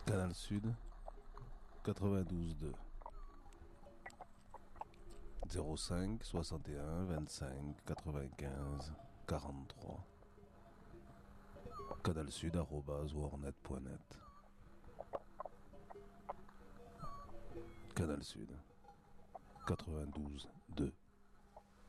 Canal Sud 92.2 05 61 25 95 43 canalsud@warnet.net. Canal Sud 92.2